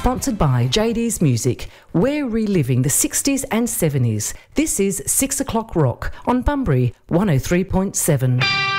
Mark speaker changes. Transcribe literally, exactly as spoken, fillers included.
Speaker 1: Sponsored by J D's Music. We're reliving the sixties and seventies. This is six o'clock Rock on Bunbury one oh three point seven.